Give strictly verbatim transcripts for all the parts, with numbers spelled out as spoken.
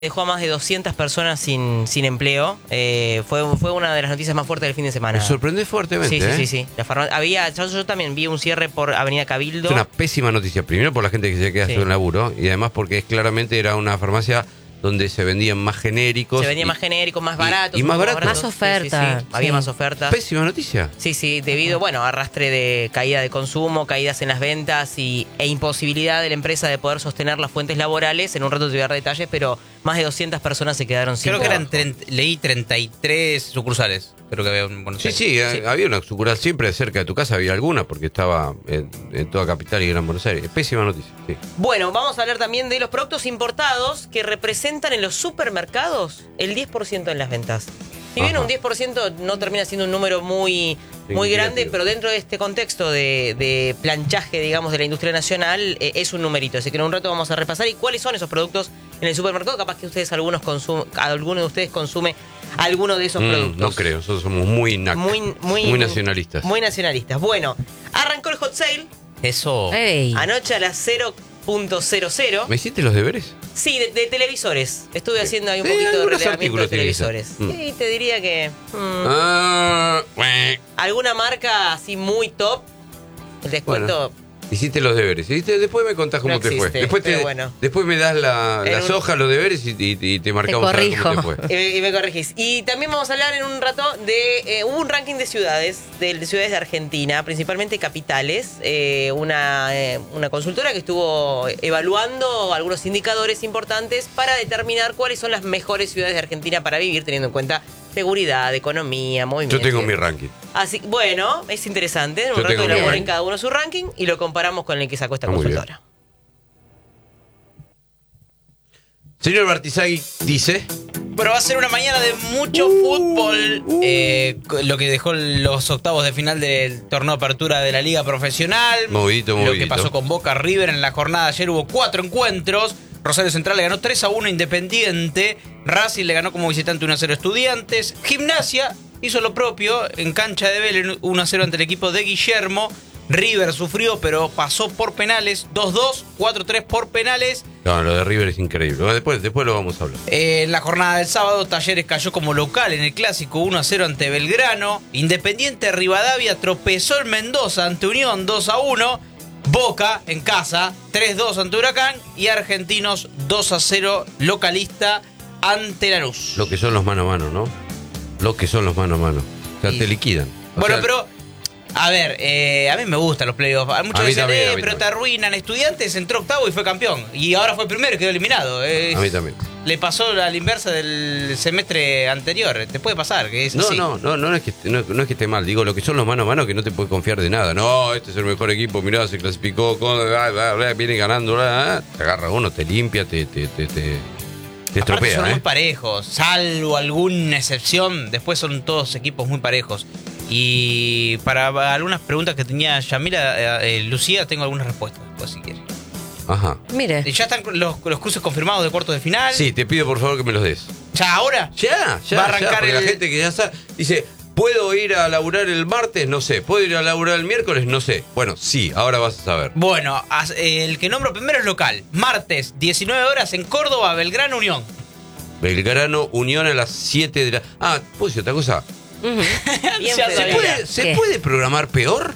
Dejó a más de doscientas personas sin, sin empleo. Eh, fue, fue una de las noticias más fuertes del fin de semana. Me sorprendió fuertemente. Sí, sí, ¿eh? sí, sí. La farma- había, yo, yo también vi un cierre por Avenida Cabildo. Es una pésima noticia. Primero por la gente que se queda Sí. sin laburo. Y además porque es, claramente era una farmacia donde se vendían más genéricos. Se vendía y- más genérico, más barato. y más barato. Más oferta, Sí, sí, sí. Había sí. más ofertas. Pésima noticia. Sí, sí, debido, bueno, a arrastre de caída de consumo, caídas en las ventas y, e imposibilidad de la empresa de poder sostener las fuentes laborales. En un rato te voy a dar detalles, pero más de doscientas personas se quedaron sin Creo que eran, trabajo. treinta, leí treinta y tres sucursales. Creo que había en Buenos Sí, Aires. sí, Sí. eh, había una sucursal siempre cerca de tu casa, había alguna, porque estaba en, en toda Capital y Gran Buenos Aires. Pésima noticia, sí. Bueno, vamos a hablar también de los productos importados que representan en los supermercados el diez por ciento en las ventas. Si bien Ajá. un diez por ciento no termina siendo un número muy, muy grande, Significativo. pero dentro de este contexto de, de planchaje, digamos, de la industria nacional, eh, es un numerito. Así que en un rato vamos a repasar y cuáles son esos productos en el supermercado. Capaz que ustedes algunos consum alguno de ustedes consume alguno de esos Mm, productos. no creo, nosotros somos muy, nac- Muy, muy, muy nacionalistas. Muy nacionalistas. Bueno, arrancó el hot sale Eso. Ey. anoche a las cero punto cero cero. ¿Me hiciste los deberes? Sí, de, de televisores. Estuve Sí. haciendo ahí un Sí, poquito de algunos relevamiento de artículos tiene que ser. televisores. Mm. Sí, te diría que... mm, Ah, bueno. alguna marca así muy top, el descuento... Hiciste los deberes. ¿Hiciste? Después me contás cómo No te fue. existe, Después, te, pero bueno. después me das la, En las un- hojas, los deberes y, y- y te marcamos a ver corrijo. cómo te fue. Y, me- y me corregís. Y también vamos a hablar en un rato de eh, hubo un ranking de ciudades, de, de ciudades de Argentina, principalmente capitales. Eh, una, eh, una consultora que estuvo evaluando algunos indicadores importantes para determinar cuáles son las mejores ciudades de Argentina para vivir, teniendo en cuenta seguridad, economía, movimiento. Yo tengo mi ranking. Así, bueno, es interesante. En un Yo rato tengo mi elaboren ranking. cada uno su ranking y lo comparamos con el que sacó esta Ah, muy bien. consultora. Señor Bartizagui dice... Pero va a ser una mañana de mucho fútbol. Eh, lo que dejó los octavos de final del torneo de apertura de la Liga Profesional. Movidito, Lo que movidito. pasó con Boca River en la jornada de ayer hubo cuatro encuentros. Rosario Central le ganó tres a uno a Independiente. Racing le ganó como visitante uno a cero a Estudiantes. Gimnasia hizo lo propio en cancha de Vélez uno a cero ante el equipo de Guillermo. River sufrió pero pasó por penales. dos dos, cuatro tres por penales. No, lo de River es increíble. Después, después lo vamos a hablar. Eh, en la jornada del sábado, Talleres cayó como local en el clásico uno a cero ante Belgrano. Independiente Rivadavia tropezó en Mendoza ante Unión dos a uno. Boca en casa tres dos ante Huracán. Y Argentinos dos a cero localista ante Lanús. Lo que son los mano a mano, ¿no? Lo que son los mano a mano. O sea, Y- te liquidan. O Bueno, sea, pero, a ver, eh, a mí me gustan los playoffs. Hay muchos A mí que dicen, también, eh, a mí pero te también. arruinan. Estudiantes entró octavo y fue campeón. Y ahora fue primero y quedó eliminado. Es- A mí también. Le pasó a la inversa del semestre anterior. Te puede pasar, que es No, así. no, no, no es que no, no es que esté mal. Digo, lo que son los mano a mano que no te puedes confiar de nada. No, este es el mejor equipo, mirá, se clasificó, con, bla, bla, bla, viene ganando, bla, bla. Te agarra uno, te limpia, te, te, te, te, te Aparte estropea, son ¿eh? muy parejos, salvo alguna excepción, después son todos equipos muy parejos. Y para algunas preguntas que tenía Yamila, eh, eh, Lucía, tengo algunas respuestas, después si quiere. Ajá. Mire. Eh, ¿Ya están los, los cruces confirmados de cuartos de final? Sí, te pido por favor que me los des. ¿Ya ahora? Ya, ya, Va a ya, arrancar porque el- la gente que ya sabe, dice, ¿puedo ir a laburar el martes? No sé. ¿Puedo ir a laburar el miércoles? No sé. Bueno, sí, ahora vas a saber. Bueno, as- eh, el que nombro primero es local. Martes, diecinueve horas en Córdoba, Belgrano Unión. Belgrano, Unión a las siete de la... Ah, ¿puedo decir otra cosa? Bien, Ya ¿Se sabía. puede, ¿se ¿Qué? puede programar peor?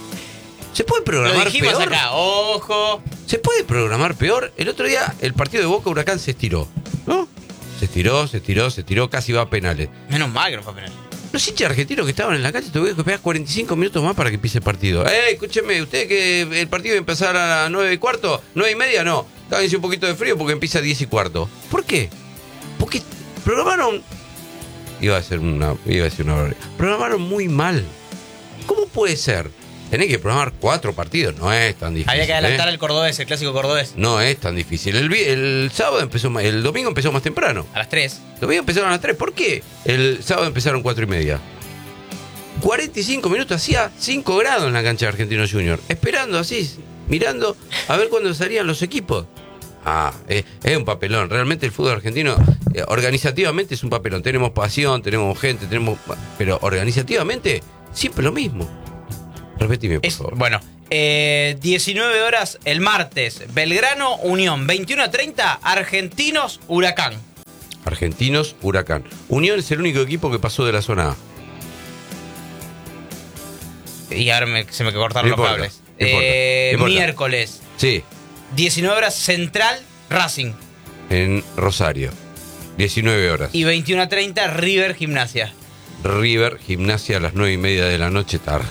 ¿Se puede Lo programar dijimos peor? acá, ojo. ¿Se puede programar peor? El otro día el partido de Boca Huracán se estiró, ¿no? Se estiró, se estiró, se estiró, casi va a penales. Menos mal que no fue a penal. Los hinchas argentinos que estaban en la calle tuvieron que esperar cuarenta y cinco minutos más para que empiece el partido. ¡Eh, escúcheme! ¿Usted que el partido iba a empezar a las nueve y cuarto? ¿nueve y media? No. Estaba un poquito de frío porque empieza a diez y cuarto. ¿Por qué? Porque programaron... Iba a ser una... Iba a decir una barbaridad. Programaron muy mal. ¿Cómo puede ser? Tenés que programar cuatro partidos. No es tan difícil. Había que adelantar ¿eh? el cordobés, el clásico cordobés. No es tan difícil. El, vi- el sábado empezó más... El domingo empezó más temprano. A las tres. El domingo empezaron a las tres. ¿Por qué? El sábado empezaron cuatro y media. cuarenta y cinco minutos, hacía cinco grados en la cancha de Argentinos Junior. Esperando así, mirando a ver cuándo salían los equipos. Ah, es, es un papelón. Realmente el fútbol argentino, eh, organizativamente es un papelón. Tenemos pasión, tenemos gente, tenemos... Pero organizativamente, siempre lo mismo. Repetime, por Es- favor. bueno, eh, diecinueve horas el martes, Belgrano Unión, veintiuno a treinta, Argentinos Huracán. Argentinos, Huracán. Unión es el único equipo que pasó de la zona A. Y ahora me- se me cortaron No los importa, cables. no importa, Eh, no importa. miércoles, Sí, diecinueve horas, Central, Racing. en Rosario. diecinueve horas. Y veintiuno treinta, River, Gimnasia. River, Gimnasia a las nueve y media de la noche, tarde.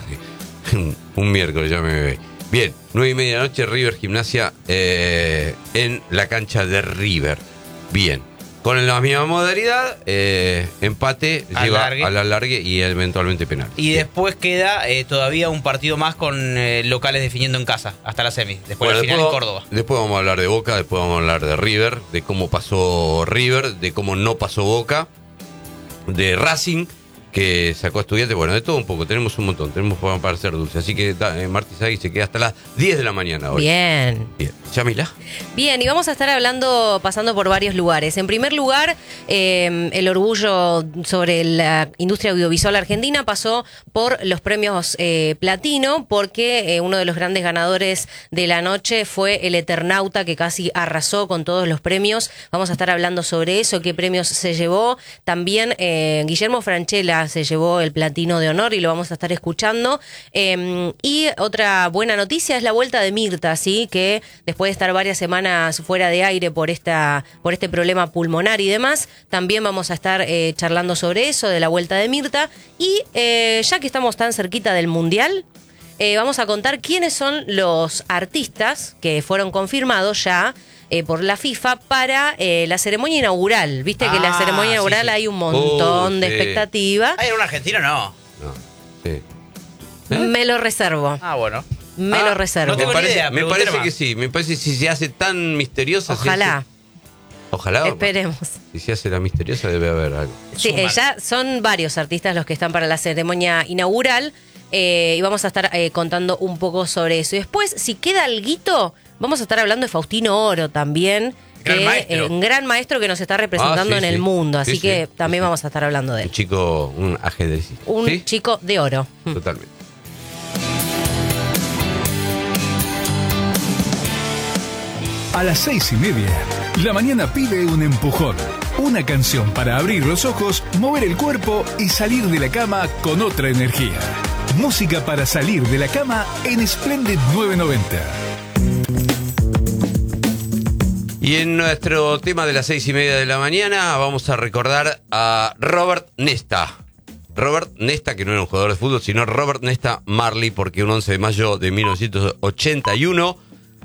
Un miércoles, ya me ve. Bien, nueve y media de la noche, River, Gimnasia eh, en la cancha de River. Bien. Con la misma modalidad, eh, empate lleva Alargue. al alargue y eventualmente penal. Y Bien. después queda eh, todavía un partido más con eh, locales definiendo en casa, hasta la semi. Después Bueno, la final después, en Córdoba. después vamos a hablar de Boca, después vamos a hablar de River, de cómo pasó River, de cómo no pasó Boca, de Racing, que sacó a Estudiantes, bueno, de todo un poco, tenemos un montón, tenemos para para hacer dulce. Así que eh, Marti Sagui se queda hasta las diez de la mañana hoy. Bien. Bien. Yamila. Bien, y vamos a estar hablando, pasando por varios lugares. En primer lugar, eh, el orgullo sobre la industria audiovisual argentina pasó por los premios eh, Platino, porque eh, uno de los grandes ganadores de la noche fue El Eternauta, que casi arrasó con todos los premios. Vamos a estar hablando sobre eso, qué premios se llevó. También eh, Guillermo Francella se llevó el Platino de Honor y lo vamos a estar escuchando. Eh, y otra buena noticia es la vuelta de Mirta, ¿sí? Que después de estar varias semanas fuera de aire por esta por este problema pulmonar y demás, también vamos a estar eh, charlando sobre eso, de la vuelta de Mirta. Y eh, ya que estamos tan cerquita del Mundial, eh, vamos a contar quiénes son los artistas que fueron confirmados ya eh, por la FIFA para eh, la ceremonia inaugural. Viste que la Ah, ceremonia sí, inaugural sí. hay un montón Oh, de sí. expectativa. Ah, ¿era un argentino? No. No, sí. ¿Eh? Me lo reservo. Ah, bueno. Me Ah, lo reservo. no tengo me ni parece, idea, me pregunté parece nomás. que sí, me parece que si se hace tan misteriosa. si Ojalá. hace- ojalá. Esperemos. Si se hace la misteriosa debe haber algo. Sí, Suman. eh, ya son varios artistas los que están para la ceremonia inaugural eh, y vamos a estar eh, contando un poco sobre eso. Y después, si queda alguito, vamos a estar hablando de Faustino Oro también, Gran que maestro. eh, un gran maestro que nos está representando Ah, sí, en el sí. mundo, así Sí, que sí, también sí, sí. vamos a estar hablando de Un él. chico, un ajedrecista. Un ¿Sí? chico de oro. Mm. Totalmente. A las seis y media, la mañana pide un empujón. Una canción para abrir los ojos, mover el cuerpo y salir de la cama con otra energía. Música para salir de la cama en Splendid nueve noventa. Y en nuestro tema de las seis y media de la mañana vamos a recordar a Robert Nesta. Robert Nesta, que no era un jugador de fútbol, sino Robert Nesta Marley, porque un once de mayo de mil novecientos ochenta y uno,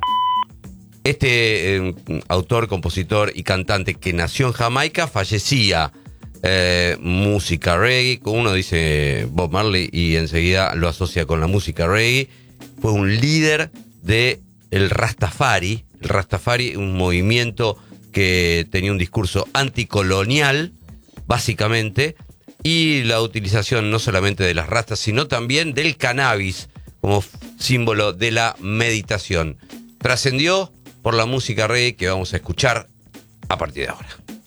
este eh, autor, compositor y cantante que nació en Jamaica fallecía. Eh, música reggae, uno dice Bob Marley y enseguida lo asocia con la música reggae. Fue un líder de el Rastafari. El Rastafari, un movimiento que tenía un discurso anticolonial, básicamente, y la utilización no solamente de las rastas, sino también del cannabis como f- símbolo de la meditación. Trascendió por la música reggae que vamos a escuchar a partir de ahora.